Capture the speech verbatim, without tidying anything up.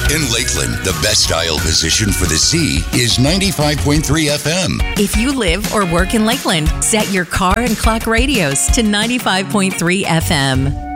In Lakeland, the best dial position for the Z is ninety-five point three F M. If you live or work in Lakeland, set your car and clock radios to ninety-five point three F M.